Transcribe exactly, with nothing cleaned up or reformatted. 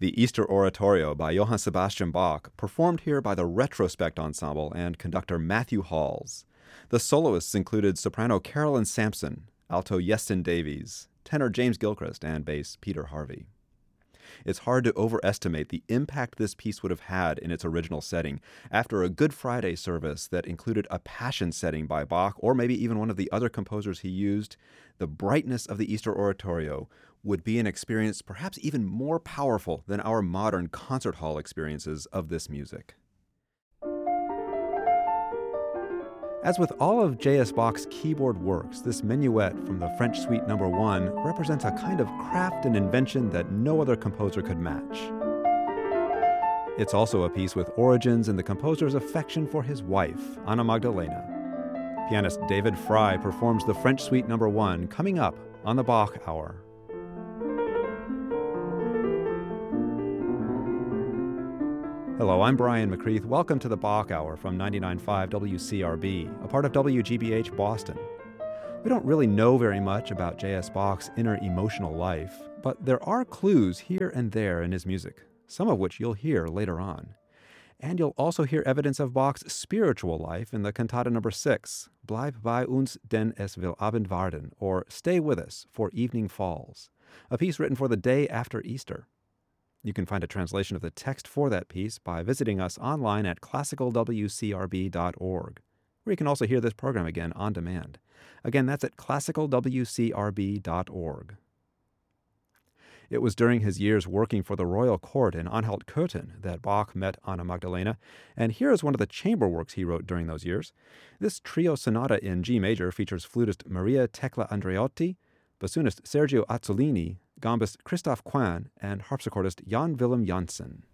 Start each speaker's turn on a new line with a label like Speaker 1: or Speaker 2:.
Speaker 1: The Easter Oratorio by Johann Sebastian Bach, performed here by the Retrospect Ensemble and conductor Matthew Halls. The soloists included soprano Carolyn Sampson, alto Yeston Davies, tenor James Gilchrist, and bass Peter Harvey. It's hard to overestimate the impact this piece would have had in its original setting. After a Good Friday service that included a Passion setting by Bach, or maybe even one of the other composers he used, the brightness of the Easter Oratorio would be an experience perhaps even more powerful than our modern concert hall experiences of this music. As with all of J S. Bach's keyboard works, this minuet from the French Suite number one represents a kind of craft and invention that no other composer could match. It's also a piece with origins in the composer's affection for his wife, Anna Magdalena. Pianist David Fry performs the French Suite number one coming up on the Bach Hour. Hello, I'm Brian McCreath. Welcome to the Bach Hour from ninety-nine point five W C R B, a part of W G B H Boston. We don't really know very much about J S. Bach's inner emotional life, but there are clues here and there in his music, some of which you'll hear later on. And you'll also hear evidence of Bach's spiritual life in the cantata number six, Bleib bei uns, denn es will Abend werden, or Stay with us, for evening falls, a piece written for the day after Easter. You can find a translation of the text for that piece by visiting us online at classical w c r b dot org, where you can also hear this program again on demand. Again, that's at classical w c r b dot org. It was during his years working for the royal court in Anhalt-Köthen that Bach met Anna Magdalena, and here is one of the chamber works he wrote during those years. This trio sonata in G major features flutist Maria Tecla Andreotti, bassoonist Sergio Azzolini, gambist Christoph Quan, and harpsichordist Jan Willem Janssen.